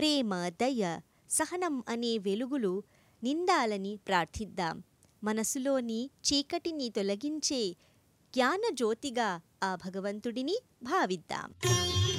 ప్రేమ, దయ, సహనం అనే వెలుగులు నిండాలని ప్రార్థిద్దాం. మనసులోని చీకటిని తొలగించే జ్ఞానజ్యోతిగా ఆ భగవంతుడిని భావిద్దాం.